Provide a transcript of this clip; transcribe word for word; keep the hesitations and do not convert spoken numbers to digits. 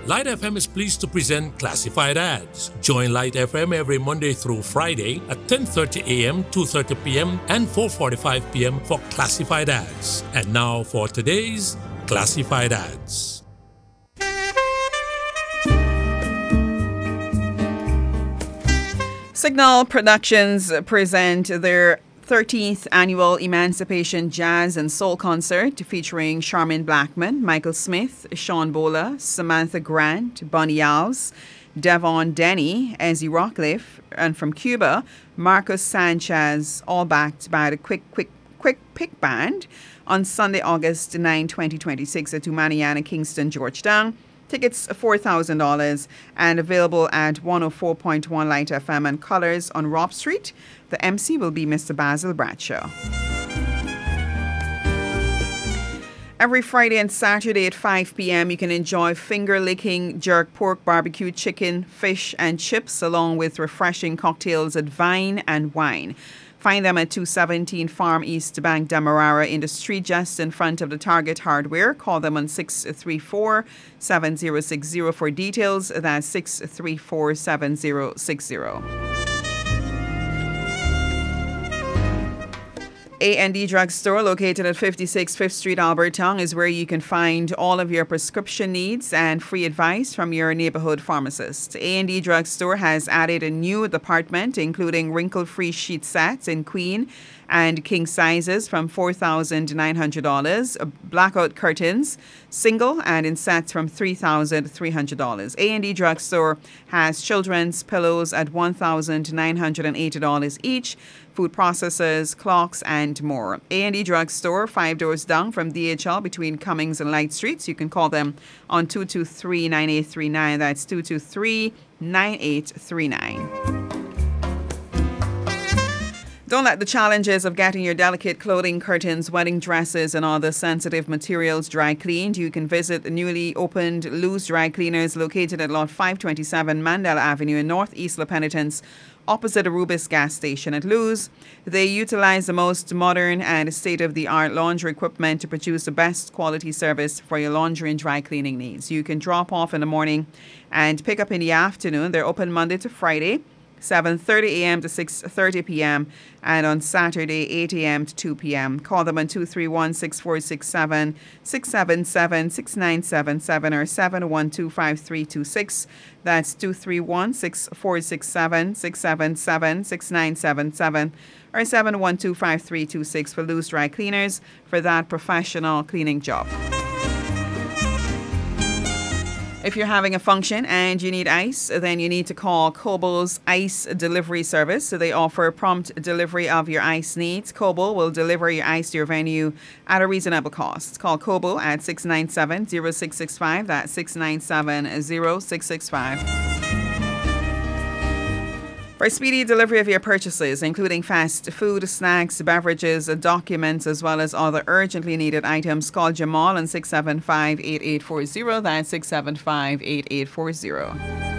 Light F M is pleased to present Classified Ads. Join Light F M every Monday through Friday at ten thirty a.m., two thirty p.m., and four forty-five p.m. for Classified Ads. And now for today's Classified Ads. Signal Productions present their thirteenth annual Emancipation Jazz and Soul Concert featuring Charmin Blackman, Michael Smith, Sean Bola, Samantha Grant, Bonnie Alves, Devon Denny, Ezzy Rockcliffe, and from Cuba, Marcos Sanchez, all backed by the Quick Quick Quick Pick Band on Sunday, August ninth, twenty twenty-six at Humaniana, Kingston, Georgetown. Tickets four thousand dollars and available at one oh four point one Light F M and Colors on Robb Street. The M C will be Mister Basil Bradshaw. Every Friday and Saturday at five p.m. you can enjoy finger-licking jerk pork, barbecue chicken, fish and chips along with refreshing cocktails at Vine and Wine. Find them at two seventeen Farm East Bank, Demerara in the street just in front of the Target Hardware. Call them on six three four, seven zero six zero for details. That's six three four, seven zero six zero. A and D Drugstore, located at fifty-six Fifth Street, Alberton, is where you can find all of your prescription needs and free advice from your neighborhood pharmacist. A and D Drugstore has added a new department, including wrinkle-free sheet sets in queen and king sizes from four thousand nine hundred dollars, blackout curtains, single and in sets from three thousand three hundred dollars. A and D Drugstore has children's pillows at one thousand nine hundred eighty dollars each, food processors, clocks, and more. A and D Drugstore, five doors down from D H L between Cummings and Light Streets. You can call them on two two three, nine eight three nine. That's two two three, nine eight three nine. Don't let the challenges of getting your delicate clothing, curtains, wedding dresses, and other sensitive materials dry cleaned. You can visit the newly opened Luz Dry Cleaners located at Lot five twenty-seven Mandela Avenue in Northeast La Penitence, opposite the Rubis gas station at Luz. They utilize the most modern and state-of-the-art laundry equipment to produce the best quality service for your laundry and dry cleaning needs. You can drop off in the morning and pick up in the afternoon. They're open Monday to Friday, seven thirty a.m. to six thirty p.m. and on Saturday, eight a.m. to two p.m. Call them on two three one, six four six seven, six seven seven, six nine seven seven or seven one two, five three two six. That's two three one, six four six seven, six seven seven, six nine seven seven or seven one two, five three two six for Luz Dry Cleaners for that professional cleaning job. If you're having a function and you need ice, then you need to call Kobo's Ice Delivery Service. So they offer prompt delivery of your ice needs. Kobo will deliver your ice to your venue at a reasonable cost. Call Kobo at six nine seven, zero six six five. That's six nine seven, zero six six five. For speedy delivery of your purchases, including fast food, snacks, beverages, documents, as well as other urgently needed items, call Jamal on six seven five, eight eight four zero. That's six seven five, eight eight four zero.